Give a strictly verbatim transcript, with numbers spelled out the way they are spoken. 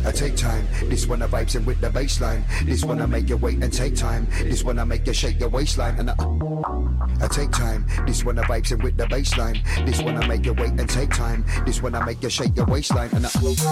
I take time. This one I vibes in with the baseline. This one I make you wait and take time. This one I make you shake your waistline. And I, I take time. This one I vibes in with the baseline. This one I make you wait and take time. This one I make you shake your waistline. And I,